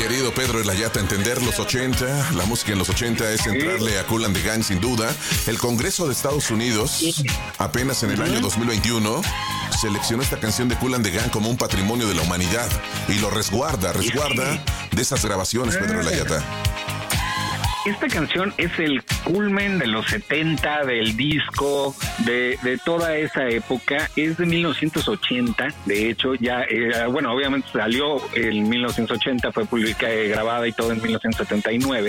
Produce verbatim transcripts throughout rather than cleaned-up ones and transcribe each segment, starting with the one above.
querido Pedro de la Yata, entender los ochenta, la música en los ochenta es entrarle a Kool and the Gang sin duda. El Congreso de Estados Unidos, apenas en el año dos mil veintiuno, seleccionó esta canción de Kool and the Gang como un patrimonio de la humanidad y lo resguarda, resguarda de esas grabaciones, Pedro de la Yata. Esta canción es el culmen de los setenta, del disco, de, de toda esa época. Es de mil novecientos ochenta, de hecho, ya, eh, bueno, obviamente salió en mil novecientos ochenta, fue publicada, eh, grabada y todo en mil novecientos setenta y nueve.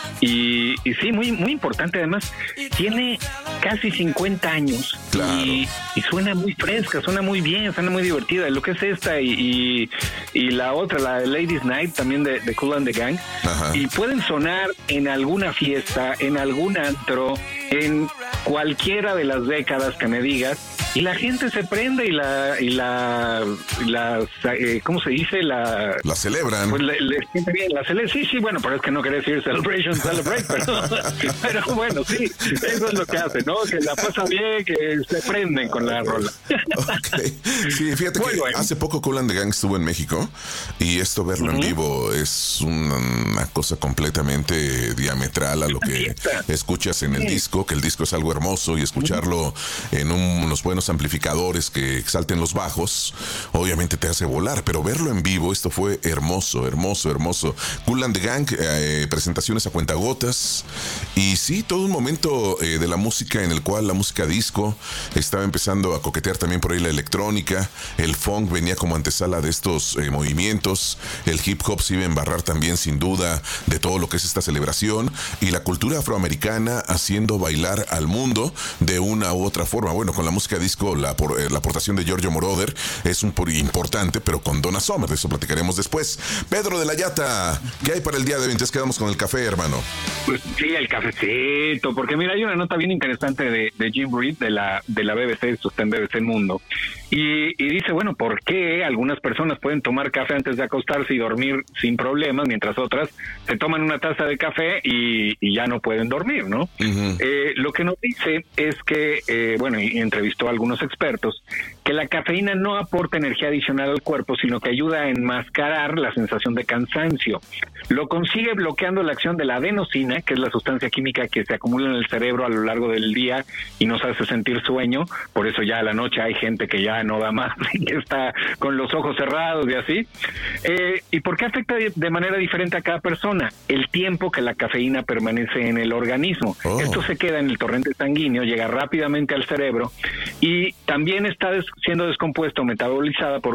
Y, y sí, muy, muy importante, además, tiene casi cincuenta años. Claro. y, y suena muy fresca, suena muy bien, suena muy divertida. Lo que es esta y, y, y la otra, la de Ladies Night, también de, de Kool and the Gang. Ajá. Y pueden sonar en alguna fiesta, en algún antro, en cualquiera de las décadas que me digas, y la gente se prende y la y la, y la eh, ¿cómo se dice? La la celebran. Pues le, le siente bien, la celebran. Sí, sí, bueno, pero es que no quería decir celebration, celebrate, pero, pero bueno, sí, eso es lo que hace, ¿no? Que la pasa bien, que se prenden con la rola. Okay. Sí, fíjate Muy que bueno. hace poco Kool and the Gang estuvo en México y esto verlo uh-huh. en vivo es una, una cosa completamente diametral a lo que escuchas en el sí. disco, que el disco es algo hermoso y escucharlo uh-huh. en un, unos buenos amplificadores que exalten los bajos, obviamente te hace volar, pero verlo en vivo, esto fue hermoso, hermoso, hermoso. Kool and the Gang, eh, presentaciones a cuentagotas y sí, todo un momento eh, de la música en el cual la música disco estaba empezando a coquetear también por ahí la electrónica, el funk venía como antesala de estos eh, movimientos, el hip hop se iba a embarrar también sin duda de todo lo que es esta celebración y la cultura afroamericana haciendo bailar al mundo de una u otra forma. Bueno, con la música disco la, por, eh, la aportación de Giorgio Moroder es un por importante, pero con Donna Summer, de eso platicaremos después. Pedro de la Yata, ¿qué hay para el día de hoy? Entonces quedamos con el café, hermano. Pues sí, el cafecito, porque mira, hay una nota bien interesante de, de Jim Reed de la, de la B B C, esto está en B B C Mundo, y, y dice, bueno, ¿por qué algunas personas pueden tomar café antes de acostarse y dormir sin problemas, mientras otras se toman una taza de café y, y ya no pueden dormir, ¿no? Uh-huh. Eh, lo que nos dice es que, eh, bueno, y entrevistó a algunos expertos, que la cafeína no aporta energía adicional al cuerpo, sino que ayuda a enmascarar la sensación de cansancio. Lo consigue bloqueando la acción de la adenosina, que es la sustancia química que se acumula en el cerebro a lo largo del día y nos hace sentir sueño. Por eso ya a la noche hay gente que ya no da más, que está con los ojos cerrados y así. Eh, ¿Y por qué afecta de manera diferente a cada persona? El tiempo que la cafeína permanece en el organismo. Oh. Esto se queda en el torrente sanguíneo, llega rápidamente al cerebro y también está des- siendo descompuesto o metabolizada por